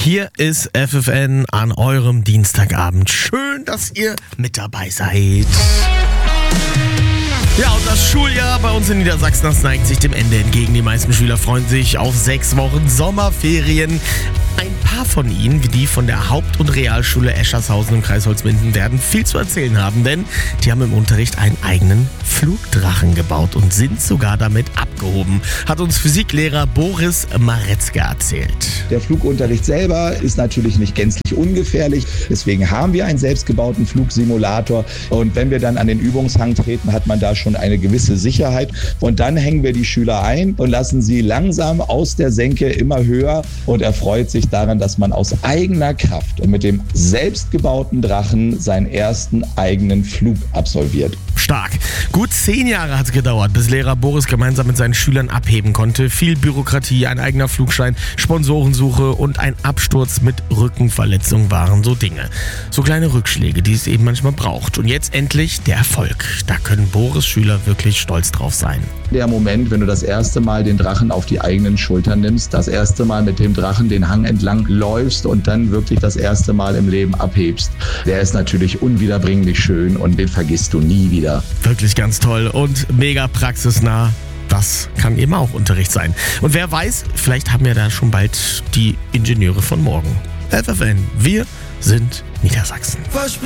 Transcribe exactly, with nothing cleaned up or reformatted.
Hier ist F F N an eurem Dienstagabend. Schön, dass ihr mit dabei seid. Ja, und das Schuljahr bei uns in Niedersachsen, das neigt sich dem Ende entgegen. Die meisten Schüler freuen sich auf sechs Wochen Sommerferien. Ein paar von ihnen, wie die von der Haupt- und Realschule Eschershausen im Kreis Holzminden, werden viel zu erzählen haben, denn die haben im Unterricht einen eigenen Flugdrachen gebaut und sind sogar damit abgehoben, hat uns Physiklehrer Boris Maretzke erzählt. Der Flugunterricht selber ist natürlich nicht gänzlich ungefährlich, deswegen haben wir einen selbstgebauten Flugsimulator und wenn wir dann an den Übungshang treten, hat man da schon eine gewisse Sicherheit und dann hängen wir die Schüler ein und lassen sie langsam aus der Senke immer höher und erfreut sich daran, dass man aus eigener Kraft und mit dem selbstgebauten Drachen seinen ersten eigenen Flug absolviert. Stark. Gut zehn Jahre hat es gedauert, bis Lehrer Boris gemeinsam mit seinen Schülern abheben konnte. Viel Bürokratie, ein eigener Flugschein, Sponsorensuche und ein Absturz mit Rückenverletzung waren so Dinge. So kleine Rückschläge, die es eben manchmal braucht. Und jetzt endlich der Erfolg. Da können Boris Schüler wirklich stolz drauf sein. Der Moment, wenn du das erste Mal den Drachen auf die eigenen Schultern nimmst, das erste Mal mit dem Drachen den Hang entlang läufst und dann wirklich das erste Mal im Leben abhebst, der ist natürlich unwiederbringlich schön und den vergisst du nie wieder. Wirklich ganz toll und mega praxisnah. Das kann eben auch Unterricht sein. Und wer weiß, vielleicht haben wir da schon bald die Ingenieure von morgen. F F N, wir sind Niedersachsen.